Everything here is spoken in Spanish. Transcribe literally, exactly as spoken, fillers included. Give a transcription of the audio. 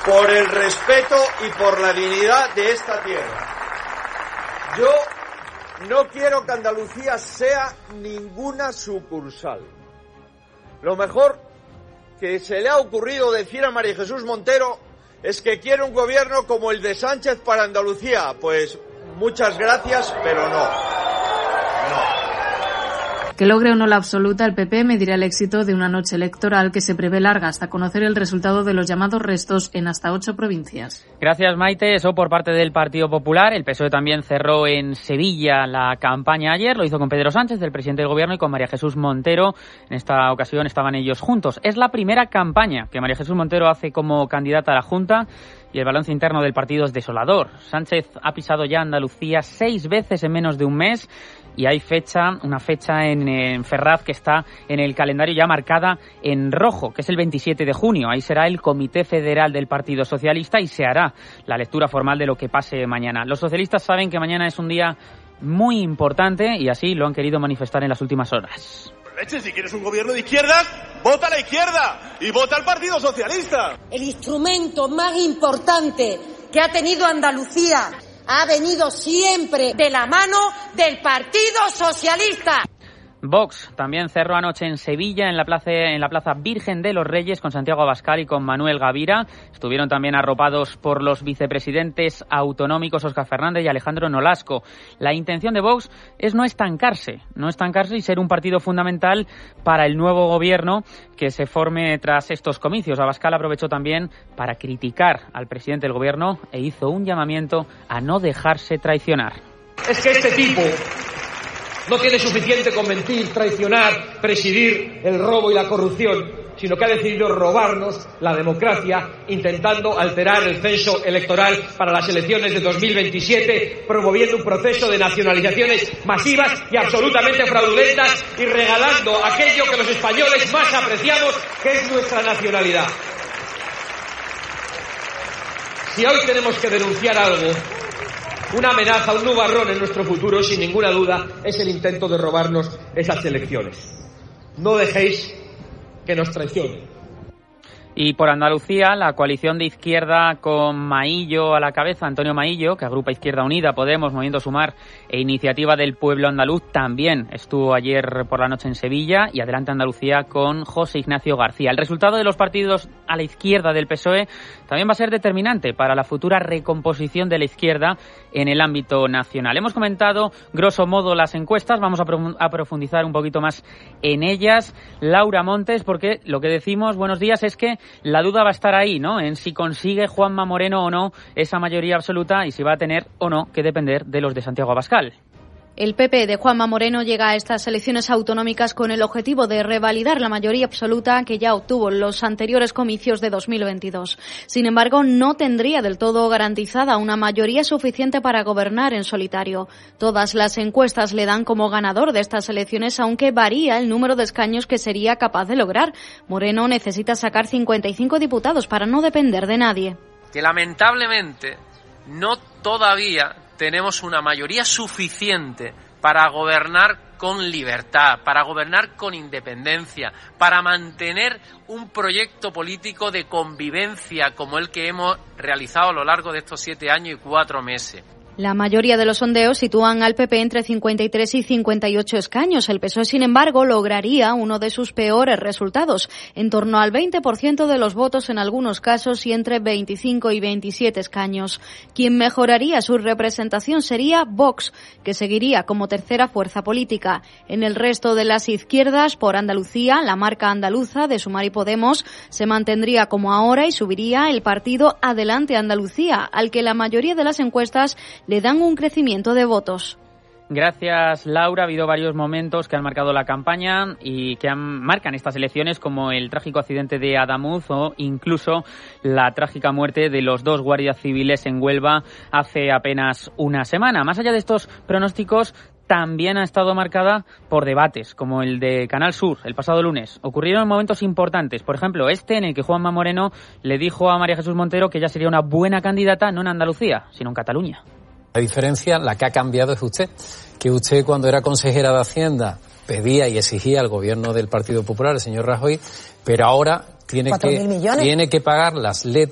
por el respeto y por la dignidad de esta tierra. Yo no quiero que Andalucía sea ninguna sucursal. Lo mejor que se le ha ocurrido decir a María Jesús Montero es que quiere un gobierno como el de Sánchez para Andalucía. Pues muchas gracias, pero no. No. Que logre o no la absoluta, el P P medirá el éxito de una noche electoral que se prevé larga hasta conocer el resultado de los llamados restos en hasta ocho provincias. Gracias, Maite. Eso por parte del Partido Popular. El P S O E también cerró en Sevilla la campaña ayer. Lo hizo con Pedro Sánchez, el presidente del Gobierno, y con María Jesús Montero. En esta ocasión estaban ellos juntos. Es la primera campaña que María Jesús Montero hace como candidata a la Junta. Y el balance interno del partido es desolador. Sánchez ha pisado ya Andalucía seis veces en menos de un mes. Y hay fecha, una fecha en, en Ferraz que está en el calendario ya marcada en rojo, que es el veintisiete de junio. Ahí será el Comité Federal del Partido Socialista y se hará la lectura formal de lo que pase mañana. Los socialistas saben que mañana es un día muy importante y así lo han querido manifestar en las últimas horas. Leche, si quieres un gobierno de izquierdas, vota a la izquierda y vota al Partido Socialista. El instrumento más importante que ha tenido Andalucía ha venido siempre de la mano del Partido Socialista. Vox también cerró anoche en Sevilla, en la plaza, en la plaza Virgen de los Reyes, con Santiago Abascal y con Manuel Gavira. Estuvieron también arropados por los vicepresidentes autonómicos Óscar Fernández y Alejandro Nolasco. La intención de Vox es no estancarse, no estancarse y ser un partido fundamental para el nuevo gobierno que se forme tras estos comicios. Abascal aprovechó también para criticar al presidente del gobierno e hizo un llamamiento a no dejarse traicionar. Es que este tipo no tiene suficiente con mentir, traicionar, presidir el robo y la corrupción, sino que ha decidido robarnos la democracia intentando alterar el censo electoral para las elecciones de dos mil veintisiete, promoviendo un proceso de nacionalizaciones masivas y absolutamente fraudulentas y regalando aquello que los españoles más apreciamos, que es nuestra nacionalidad. Si hoy tenemos que denunciar algo, una amenaza, un nubarrón en nuestro futuro, sin ninguna duda, es el intento de robarnos esas elecciones. No dejéis que nos traicionen. Y por Andalucía, la coalición de izquierda con Maillo a la cabeza, Antonio Maillo, que agrupa Izquierda Unida, Podemos, Movimiento Sumar e Iniciativa del Pueblo Andaluz, también estuvo ayer por la noche en Sevilla, y Adelante Andalucía con José Ignacio García. El resultado de los partidos a la izquierda del P S O E también va a ser determinante para la futura recomposición de la izquierda en el ámbito nacional. Hemos comentado, grosso modo, las encuestas, vamos a, pro- a profundizar un poquito más en ellas. Laura Montes, porque lo que decimos, buenos días, es que la duda va a estar ahí, ¿no?, en si consigue Juanma Moreno o no esa mayoría absoluta y si va a tener o no que depender de los de Santiago Abascal. El P P de Juanma Moreno llega a estas elecciones autonómicas con el objetivo de revalidar la mayoría absoluta que ya obtuvo en los anteriores comicios de dos mil veintidós. Sin embargo, no tendría del todo garantizada una mayoría suficiente para gobernar en solitario. Todas las encuestas le dan como ganador de estas elecciones, aunque varía el número de escaños que sería capaz de lograr. Moreno necesita sacar cincuenta y cinco diputados para no depender de nadie. Que lamentablemente no todavía tenemos una mayoría suficiente para gobernar con libertad, para gobernar con independencia, para mantener un proyecto político de convivencia como el que hemos realizado a lo largo de estos siete años y cuatro meses. La mayoría de los sondeos sitúan al P P entre cincuenta y tres y cincuenta y ocho escaños. El P S O E, sin embargo, lograría uno de sus peores resultados, en torno al veinte por ciento de los votos en algunos casos y entre veinticinco y veintisiete escaños. Quien mejoraría su representación sería Vox, que seguiría como tercera fuerza política. En el resto de las izquierdas, por Andalucía, la marca andaluza de Sumar y Podemos se mantendría como ahora y subiría el partido Adelante Andalucía, al que la mayoría de las encuestas le dan un crecimiento de votos. Gracias, Laura. Ha habido varios momentos que han marcado la campaña y que han, marcan estas elecciones, como el trágico accidente de Adamuz o incluso la trágica muerte de los dos guardias civiles en Huelva hace apenas una semana. Más allá de estos pronósticos, también ha estado marcada por debates, como el de Canal Sur el pasado lunes. Ocurrieron momentos importantes, por ejemplo, este en el que Juanma Moreno le dijo a María Jesús Montero que ella sería una buena candidata no en Andalucía, sino en Cataluña. La diferencia, la que ha cambiado es usted, que usted cuando era consejera de Hacienda pedía y exigía al gobierno del Partido Popular, el señor Rajoy, pero ahora tiene que, tiene que pagar las letras